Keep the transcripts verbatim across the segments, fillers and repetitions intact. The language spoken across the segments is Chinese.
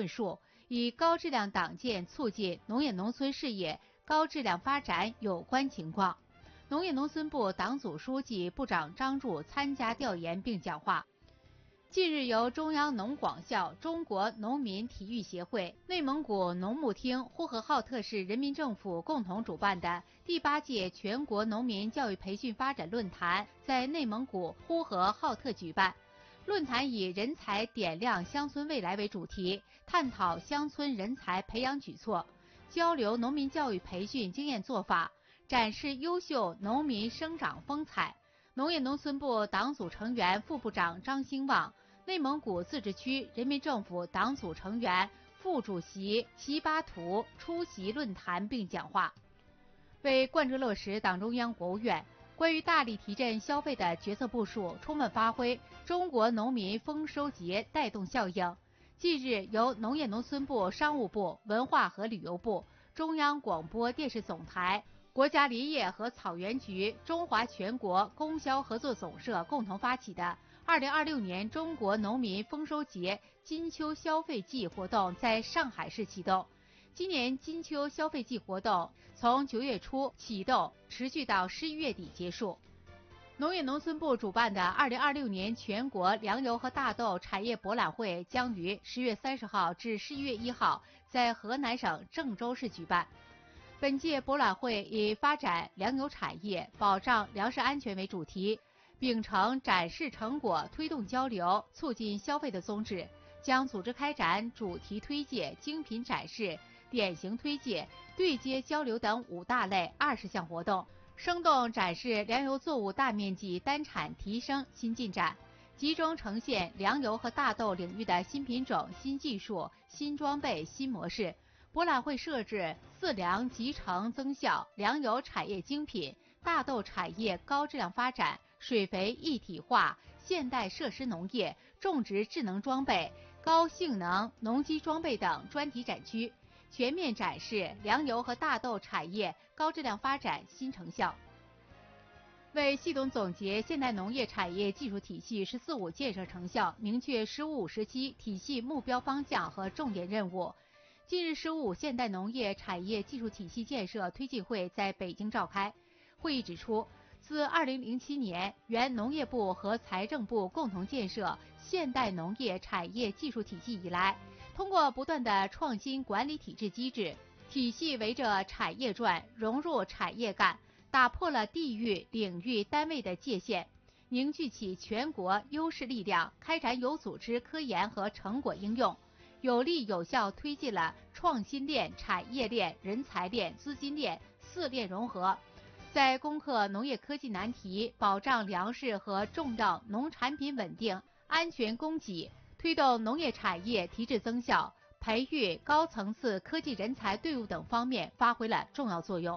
论述，以高质量党建促进农业农村事业高质量发展有关情况。农业农村部党组书记、部长张柱参加调研并讲话。近日，由中央农广校、中国农民体育协会、内蒙古农牧厅、呼和浩特市人民政府共同主办的第八届全国农民教育培训发展论坛在内蒙古呼和浩特举办。论坛以“人才点亮乡村未来”为主题，探讨乡村人才培养举措，交流农民教育培训经验做法，展示优秀农民生长风采。农业农村部党组成员、副部长张兴旺，内蒙古自治区人民政府党组成员、副主席齐巴图出席论坛并讲话。为贯彻落实党中央、国务院关于大力提振消费的决策部署，充分发挥中国农民丰收节带动效应，近日由农业农村部、商务部、文化和旅游部、中央广播电视总台、国家林业和草原局、中华全国供销合作总社共同发起的二零二六年中国农民丰收节金秋消费季活动在上海市启动。今年金秋消费季活动从九月初启动，持续到十一月底结束。农业农村部主办的二零二六年全国粮油和大豆产业博览会将于十月三十号至十一月一号在河南省郑州市举办。本届博览会以发展粮油产业、保障粮食安全为主题，秉承展示成果、推动交流、促进消费的宗旨，将组织开展主题推介、精品展示、典型推介、对接交流等五大类二十项活动，生动展示粮油作物大面积单产提升新进展，集中呈现粮油和大豆领域的新品种、新技术、新装备、新模式。博览会设置四粮集成增效、粮油产业精品、大豆产业高质量发展、水肥一体化、现代设施农业、种植智能装备、高性能农机装备等专题展区，全面展示粮油和大豆产业高质量发展新成效。为系统总结现代农业产业技术体系“十四五”建设成效，明确“十五五”时期体系目标方向和重点任务，近日“十五五”现代农业产业技术体系建设推进会在北京召开。会议指出，自二零零七年原农业部和财政部共同建设现代农业产业技术体系以来，通过不断的创新管理体制机制，体系围着产业转，融入产业干，打破了地域、领域、单位的界限，凝聚起全国优势力量，开展有组织科研和成果应用，有力有效推进了创新链、产业链、人才链、资金链四链融合，在攻克农业科技难题、保障粮食和重要农产品稳定、安全供给、推动农业产业提质增效、培育高层次科技人才队伍等方面发挥了重要作用。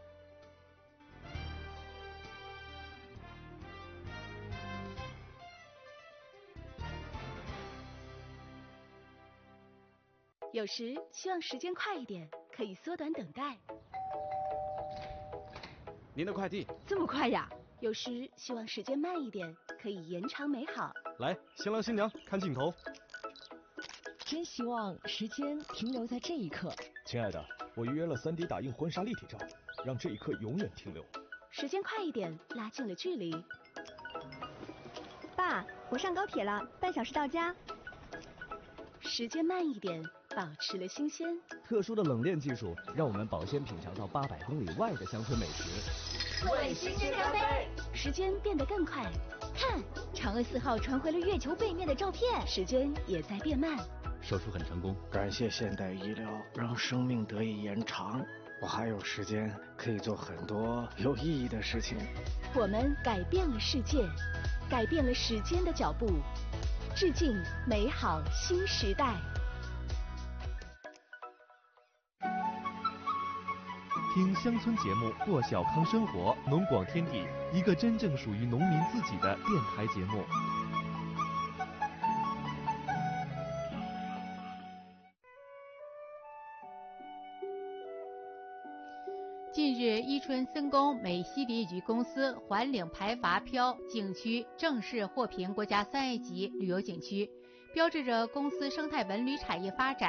有时希望时间快一点，可以缩短等待。 您的快递这么快呀？有时希望时间慢一点，可以延长美好。 来，新郎新娘看镜头。 真希望时间停留在这一刻。 亲爱的，我预约了 三 D 打印婚纱立体照，让这一刻永远停留。 时间快一点，拉近了距离。 爸，我上高铁了，半小时到家。 时间慢一点，保持了新鲜。 特殊的冷链技术，让我们保鲜品尝到八百公里外的乡村美食。 为新鲜干杯！ 时间变得更快， 看，嫦娥四号传回了月球背面的照片。 时间也在变慢。 手术很成功， 感谢现代医疗，让生命得以延长。我还有时间可以做很多有意义的事情。 我们改变了世界，改变了时间的脚步，致敬美好新时代。 听乡村节目，过小康生活，农广天地，一个真正属于农民自己的电台节目。 近日，伊春森工美西林业局公司环岭排筏漂景区正式获评国家三 A 级旅游景区，标志着公司生态文旅产业发展